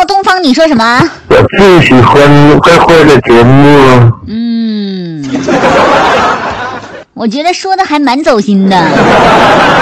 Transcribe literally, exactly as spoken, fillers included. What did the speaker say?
号东方，你说什么？ 我最喜欢坏坏的节目。 嗯，我觉得说的还蛮走心的。